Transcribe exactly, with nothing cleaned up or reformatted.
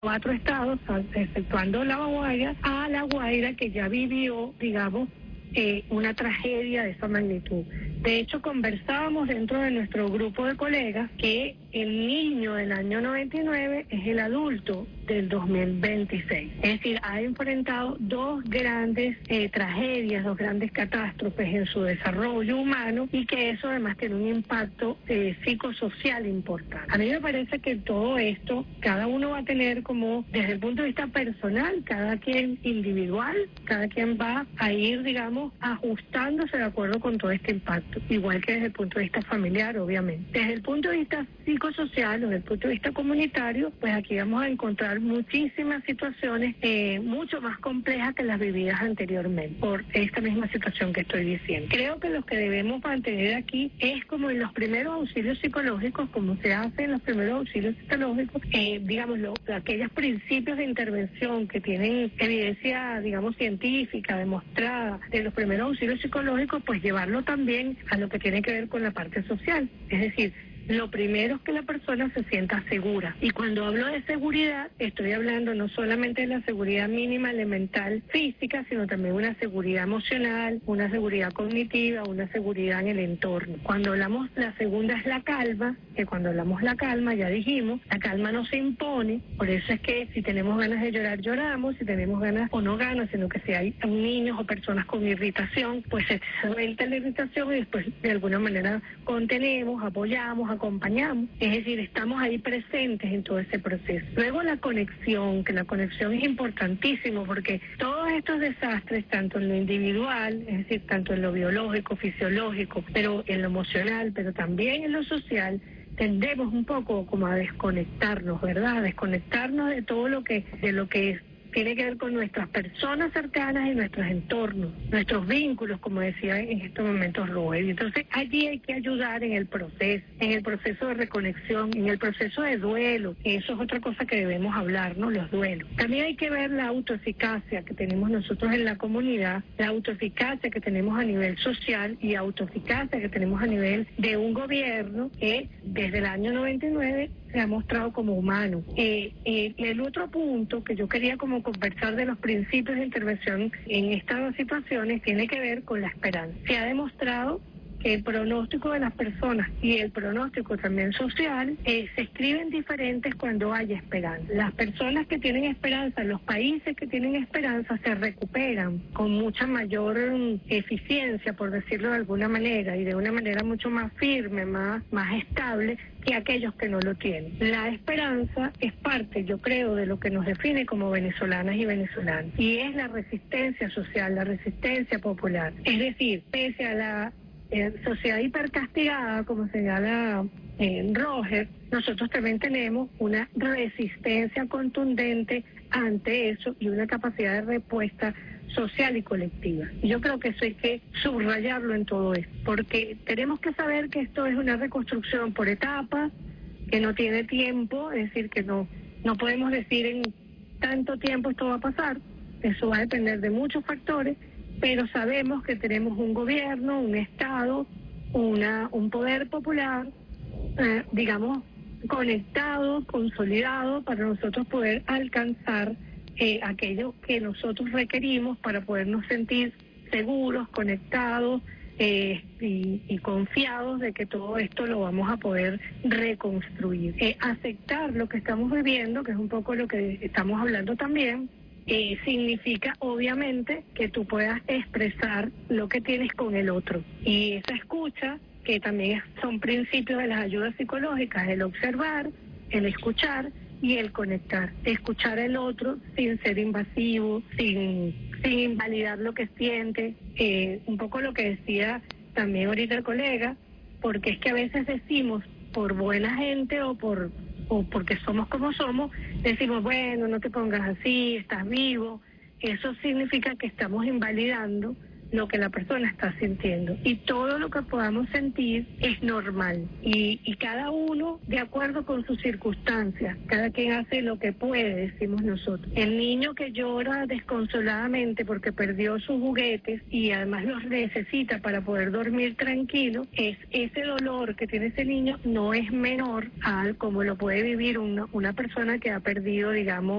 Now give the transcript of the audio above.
cuatro estados, exceptuando La Guaira, a La Guaira, que ya vivió, digamos, eh, una tragedia de esa magnitud. De hecho, conversábamos dentro de nuestro grupo de colegas que el niño del año noventa y nueve es el adulto del dos mil veintiséis. Es decir, ha enfrentado dos grandes eh, tragedias, dos grandes catástrofes en su desarrollo humano, y que eso además tiene un impacto eh, psicosocial importante. A mí me parece que todo esto, cada uno va a tener como, desde el punto de vista personal, cada quien individual, cada quien va a ir, digamos, ajustándose de acuerdo con todo este impacto, igual que desde el punto de vista familiar, obviamente. Desde el punto de vista psicosocial o desde el punto de vista comunitario, pues aquí vamos a encontrar muchísimas situaciones eh, mucho más complejas que las vividas anteriormente por esta misma situación que estoy diciendo. Creo que lo que debemos mantener aquí es como en los primeros auxilios psicológicos, como se hace en los primeros auxilios psicológicos, eh, digamos, lo, aquellos principios de intervención que tienen evidencia, digamos, científica, demostrada de los primeros auxilios psicológicos, pues llevarlo también a lo que tiene que ver con la parte social. Es decir, lo primero es que la persona se sienta segura. Y cuando hablo de seguridad, estoy hablando no solamente de la seguridad mínima, elemental, física, sino también una seguridad emocional, una seguridad cognitiva, una seguridad en el entorno. Cuando hablamos, la segunda es la calma, que cuando hablamos la calma, ya dijimos, la calma no se impone, por eso es que si tenemos ganas de llorar, lloramos, si tenemos ganas o no ganas, sino que si hay niños o personas con irritación, pues se suelta la irritación y después de alguna manera contenemos, apoyamos, acompañamos, es decir, estamos ahí presentes en todo ese proceso. Luego la conexión, que la conexión es importantísimo porque todos estos desastres, tanto en lo individual, es decir, tanto en lo biológico, fisiológico, pero en lo emocional, pero también en lo social, tendemos un poco como a desconectarnos, ¿verdad? A desconectarnos de todo lo que, de lo que es. Tiene que ver con nuestras personas cercanas y nuestros entornos, nuestros vínculos, como decía en estos momentos Rubén. Entonces allí hay que ayudar en el proceso, en el proceso de reconexión, en el proceso de duelo, que eso es otra cosa que debemos hablar, ¿no? Los duelos. También hay que ver la autoeficacia que tenemos nosotros en la comunidad, la autoeficacia que tenemos a nivel social y autoeficacia que tenemos a nivel de un gobierno que desde el año noventa y nueve se ha mostrado como humano. Eh, eh, el otro punto que yo quería como conversar de los principios de intervención en estas situaciones tiene que ver con la esperanza. Se ha demostrado que el pronóstico de las personas y el pronóstico también social eh, se escriben diferentes cuando hay esperanza. Las personas que tienen esperanza, los países que tienen esperanza se recuperan con mucha mayor um, eficiencia, por decirlo de alguna manera, y de una manera mucho más firme, más, más estable que aquellos que no lo tienen. La esperanza es parte, yo creo, de lo que nos define como venezolanas y venezolanos, y es la resistencia social, la resistencia popular. Es decir, pese a la Eh, sociedad hipercastigada, como señala eh, Roger, nosotros también tenemos una resistencia contundente ante eso y una capacidad de respuesta social y colectiva. Y yo creo que eso hay que subrayarlo en todo esto, porque tenemos que saber que esto es una reconstrucción por etapas, que no tiene tiempo, es decir, que no, no podemos decir en tanto tiempo esto va a pasar, eso va a depender de muchos factores, pero sabemos que tenemos un gobierno, un Estado, una un poder popular, eh, digamos, conectado, consolidado, para nosotros poder alcanzar eh, aquello que nosotros requerimos para podernos sentir seguros, conectados eh, y, y confiados de que todo esto lo vamos a poder reconstruir. Eh, aceptar lo que estamos viviendo, que es un poco lo que estamos hablando también, Eh, significa obviamente que tú puedas expresar lo que tienes con el otro, y esa escucha, que también son principios de las ayudas psicológicas, el observar, el escuchar y el conectar, escuchar al otro sin ser invasivo, sin, sin invalidar lo que siente, eh, un poco lo que decía también ahorita el colega, porque es que a veces decimos por buena gente o por o porque somos como somos, decimos, bueno, no te pongas así, estás vivo. Eso significa que estamos invalidando lo que la persona está sintiendo. Y todo lo que podamos sentir es normal. Y, y cada uno de acuerdo con sus circunstancias. Cada quien hace lo que puede, decimos nosotros. El niño que llora desconsoladamente porque perdió sus juguetes y además los necesita para poder dormir tranquilo, es ese dolor que tiene ese niño no es menor al como lo puede vivir una, una persona que ha perdido, digamos,